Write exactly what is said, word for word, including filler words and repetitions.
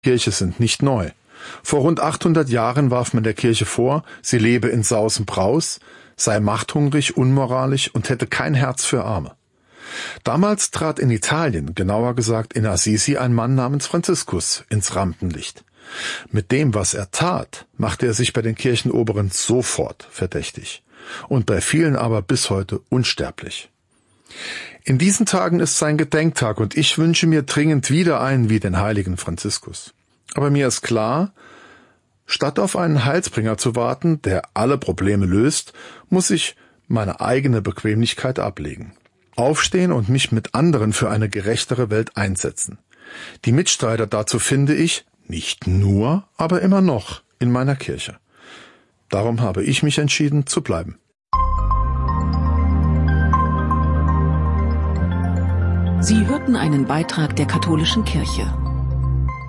Kirche sind nicht neu. Vor rund achthundert Jahren warf man der Kirche vor, sie lebe in Saus und Braus, sei machthungrig, unmoralisch und hätte kein Herz für Arme. Damals trat in Italien, genauer gesagt in Assisi, ein Mann namens Franziskus ins Rampenlicht. Mit dem, was er tat, machte er sich bei den Kirchenoberen sofort verdächtig und bei vielen aber bis heute unsterblich. In diesen Tagen ist sein Gedenktag und ich wünsche mir dringend wieder einen wie den heiligen Franziskus. Aber mir ist klar, statt auf einen Heilsbringer zu warten, der alle Probleme löst, muss ich meine eigene Bequemlichkeit ablegen. Aufstehen und mich mit anderen für eine gerechtere Welt einsetzen. Die Mitstreiter dazu finde ich, nicht nur, aber immer noch in meiner Kirche. Darum habe ich mich entschieden, zu bleiben. Sie hörten einen Beitrag der Katholischen Kirche.